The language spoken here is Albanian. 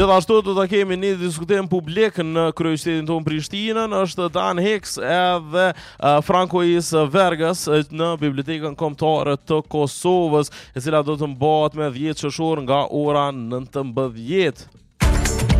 Gjithashtu do ta kemi një diskutim publik në kryeqytetin tonë Prishtinën, është Dan Hicks edhe Francois Vergas në Bibliotekën Kombëtare të Kosovës, e cila do të mbahet me 10 qershor nga ora 19.